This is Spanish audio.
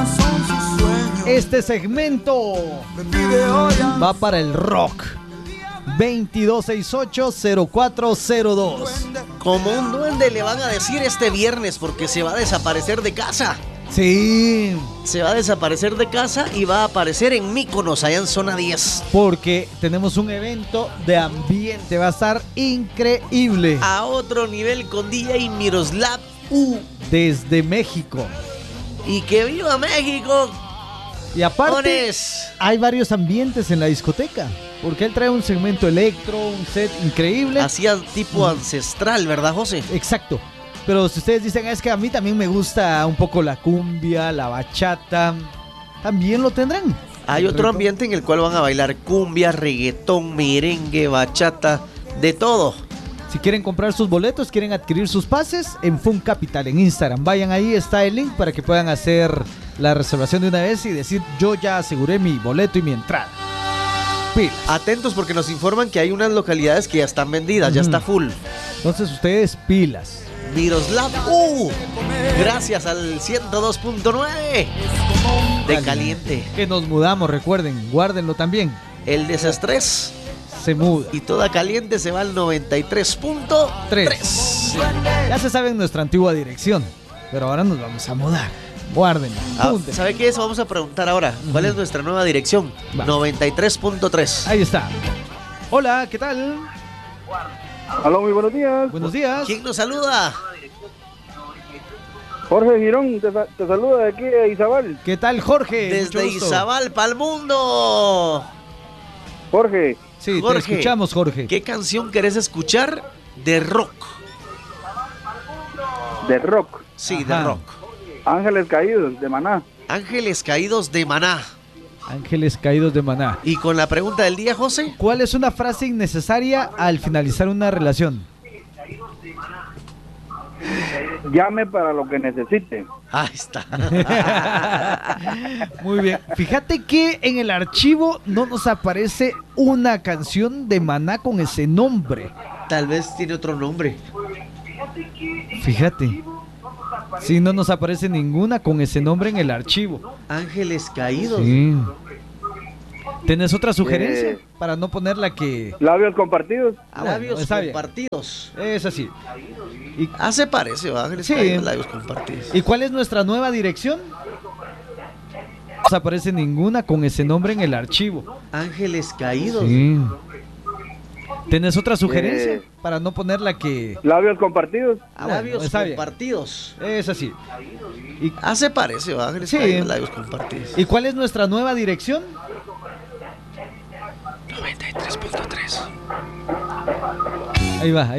Este segmento va para el rock. 2268-0402. Como un duende le van a decir este viernes porque se va a desaparecer de casa. Sí. Se va a desaparecer de casa y va a aparecer en Míconos, allá en zona 10. Porque tenemos un evento de ambiente. Va a estar increíble. A otro nivel con DJ Miroslav Desde México. Y que viva México. Y aparte, Pones. hay varios ambientes en la discoteca. Porque él trae un segmento electro, un set increíble. Hacía tipo ancestral, ¿verdad, José? Exacto. Pero si ustedes dicen, es que a mí también me gusta un poco la cumbia, la bachata, también lo tendrán. Hay otro ambiente en el cual van a bailar cumbia, reggaetón, merengue, bachata, de todo. Si quieren comprar sus boletos, quieren adquirir sus pases, en Fun Capital, en Instagram. Vayan ahí, está el link para que puedan hacer la reservación de una vez y decir, yo ya aseguré mi boleto y mi entrada. Pilas. Atentos porque nos informan que hay unas localidades que ya están vendidas, ya está full. Entonces ustedes, pilas. Miroslav gracias al 102.9 de Caliente. Que nos mudamos, recuerden, guárdenlo también. El desestrés se muda. Y toda Caliente se va al 93.3. Ya se sabe en nuestra antigua dirección, pero ahora nos vamos a mudar. Guárdenlo. ¿Sabe qué es? Vamos a preguntar ahora. ¿Cuál es nuestra nueva dirección? 93.3. Ahí está. Hola, ¿qué tal? Aló, muy buenos días. Buenos días. ¿Quién nos saluda? Jorge Girón, te saluda de aquí de Izabal. ¿Qué tal, Jorge? Desde Izabal para el mundo. Jorge. Sí, Jorge, te escuchamos, Jorge. ¿Qué canción querés escuchar de rock? De rock. Sí, de rock. Ángeles Caídos, de Maná. Ángeles Caídos de Maná. Ángeles Caídos de Maná. Y con la pregunta del día, José. ¿Cuál es una frase innecesaria al finalizar una relación? Llame para lo que necesite. Ahí está. Muy bien. Fíjate que en el archivo no nos aparece una canción de Maná con ese nombre. Tal vez tiene otro nombre. Fíjate. Sí, no nos aparece ninguna con ese nombre en el archivo. Ángeles Caídos. Sí. ¿Tenés otra sugerencia? Para no poner la que... Labios compartidos. Labios compartidos. Es así. Se parece, Ángeles Caídos, labios compartidos. ¿Y cuál es nuestra nueva dirección? No nos aparece ninguna con ese nombre en el archivo. Ángeles Caídos. Sí. ¿Tenés otra sugerencia? Para no poner la que... Labios compartidos. Labios compartidos. Es así. Se parece, Ángeles Caídos, labios compartidos. ¿Y cuál es nuestra nueva dirección? 93.3. Ahí va.